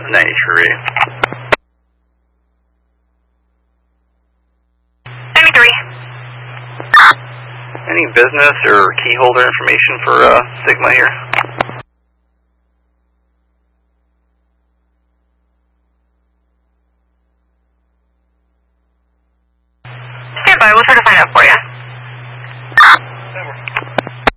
93. 93. Any business or key holder information for Sigma here? Stand by, we'll try to